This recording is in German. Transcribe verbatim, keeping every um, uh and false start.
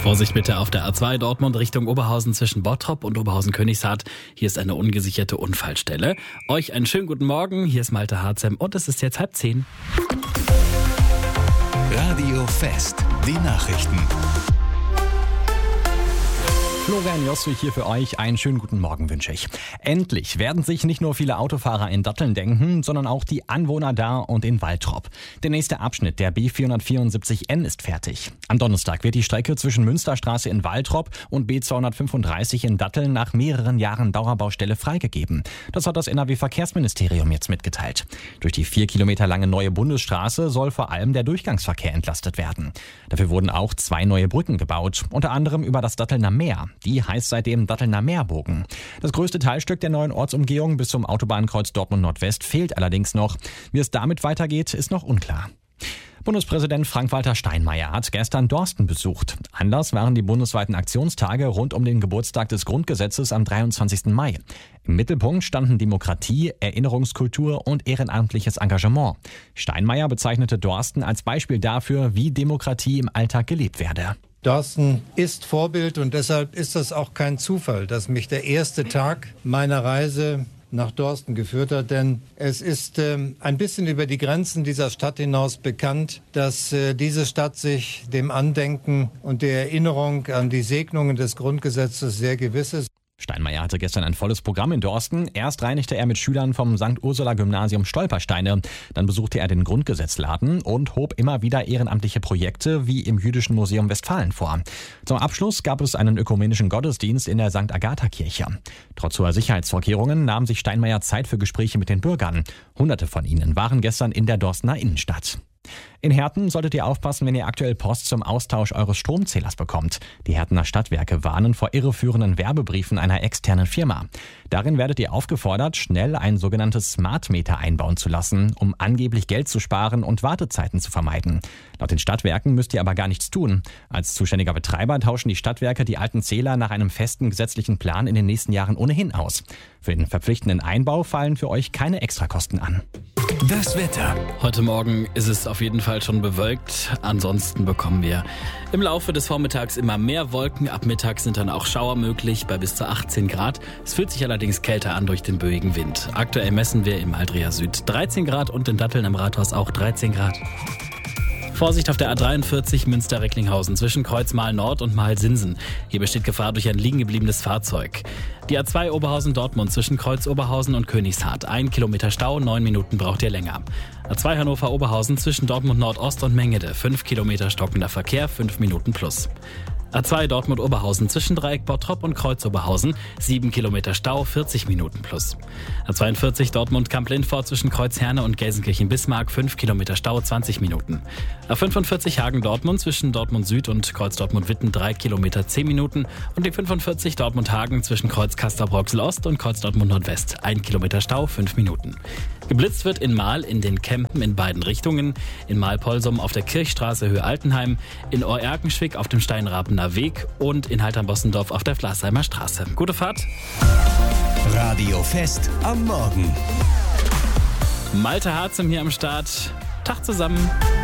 Vorsicht bitte auf der A zwei Dortmund Richtung Oberhausen zwischen Bottrop und Oberhausen-Königshardt. Hier ist eine ungesicherte Unfallstelle. Euch einen schönen guten Morgen. Hier ist Malte Harzem und es ist jetzt halb zehn. Radio Fest, die Nachrichten. Florian Josswig hier für euch. Einen schönen guten Morgen wünsche ich. Endlich werden sich nicht nur viele Autofahrer in Datteln denken, sondern auch die Anwohner da und in Waltrop. Der nächste Abschnitt der B vierhundertvierundsiebzig N ist fertig. Am Donnerstag wird die Strecke zwischen Münsterstraße in Waltrop und B zweihundertfünfunddreißig in Datteln nach mehreren Jahren Dauerbaustelle freigegeben. Das hat das N R W-Verkehrsministerium jetzt mitgeteilt. Durch die vier Kilometer lange neue Bundesstraße soll vor allem der Durchgangsverkehr entlastet werden. Dafür wurden auch zwei neue Brücken gebaut, unter anderem über das Dattelner Meer. Die heißt seitdem Dattelner Meerbogen. Das größte Teilstück der neuen Ortsumgehung bis zum Autobahnkreuz Dortmund Nordwest fehlt allerdings noch. Wie es damit weitergeht, ist noch unklar. Bundespräsident Frank-Walter Steinmeier hat gestern Dorsten besucht. Anlass waren die bundesweiten Aktionstage rund um den Geburtstag des Grundgesetzes am dreiundzwanzigsten Mai. Im Mittelpunkt standen Demokratie, Erinnerungskultur und ehrenamtliches Engagement. Steinmeier bezeichnete Dorsten als Beispiel dafür, wie Demokratie im Alltag gelebt werde. Dorsten ist Vorbild und deshalb ist das auch kein Zufall, dass mich der erste Tag meiner Reise nach Dorsten geführt hat, denn es ist ähm, ein bisschen über die Grenzen dieser Stadt hinaus bekannt, dass äh, diese Stadt sich dem Andenken und der Erinnerung an die Segnungen des Grundgesetzes sehr gewiss ist. Steinmeier hatte gestern ein volles Programm in Dorsten. Erst reinigte er mit Schülern vom Sankt Ursula Gymnasium Stolpersteine. Dann besuchte er den Grundgesetzladen und hob immer wieder ehrenamtliche Projekte wie im Jüdischen Museum Westfalen vor. Zum Abschluss gab es einen ökumenischen Gottesdienst in der Sankt Agatha Kirche. Trotz hoher Sicherheitsvorkehrungen nahm sich Steinmeier Zeit für Gespräche mit den Bürgern. Hunderte von ihnen waren gestern in der Dorstener Innenstadt. In Herten solltet ihr aufpassen, wenn ihr aktuell Post zum Austausch eures Stromzählers bekommt. Die Hertener Stadtwerke warnen vor irreführenden Werbebriefen einer externen Firma. Darin werdet ihr aufgefordert, schnell ein sogenanntes Smart Meter einbauen zu lassen, um angeblich Geld zu sparen und Wartezeiten zu vermeiden. Laut den Stadtwerken müsst ihr aber gar nichts tun. Als zuständiger Betreiber tauschen die Stadtwerke die alten Zähler nach einem festen gesetzlichen Plan in den nächsten Jahren ohnehin aus. Für den verpflichtenden Einbau fallen für euch keine Extrakosten an. Das Wetter. Heute Morgen ist es auf jeden Fall schon bewölkt. Ansonsten bekommen wir im Laufe des Vormittags immer mehr Wolken. Ab Mittag sind dann auch Schauer möglich bei bis zu achtzehn Grad. Es fühlt sich allerdings kälter an durch den böigen Wind. Aktuell messen wir im Aldria Süd dreizehn Grad und in Datteln am Rathaus auch dreizehn Grad. Vorsicht auf der A dreiundvierzig Münster-Recklinghausen zwischen Kreuz Mahl-Nord und Mahl-Sinsen. Hier besteht Gefahr durch ein liegengebliebenes Fahrzeug. Die A zwei Oberhausen-Dortmund zwischen Kreuz Oberhausen und Königshardt. Ein Kilometer Stau, neun Minuten braucht ihr länger. A zwei Hannover-Oberhausen zwischen Dortmund Nordost und Mengede. Fünf Kilometer stockender Verkehr, fünf Minuten plus. A zwei Dortmund-Oberhausen zwischen Dreieck Bottrop und Kreuz Oberhausen. sieben Kilometer Stau, vierzig Minuten plus. A zweiundvierzig Dortmund-Kamp-Lindfort zwischen Kreuz Herne und Gelsenkirchen-Bismarck. fünf Kilometer Stau, zwanzig Minuten. A fünfundvierzig Hagen-Dortmund zwischen Dortmund Süd und Kreuz Dortmund-Witten. drei Kilometer, zehn Minuten. Und die fünfundvierzig Dortmund-Hagen zwischen Kreuz Castrop-Rauxel-Ost und Kreuz Dortmund-Nordwest. ein Kilometer Stau, fünf Minuten. Geblitzt wird in Mahl in den Campen in beiden Richtungen. In Mahl-Polsum auf der Kirchstraße Höhe Altenheim. In Ohr-Erkenschwick auf dem Steinrapener Weg und in Haltern-Bossendorf auf der Flasheimer Straße. Gute Fahrt. Radio Fest am Morgen. Malte Harzem hier am Start. Tag zusammen.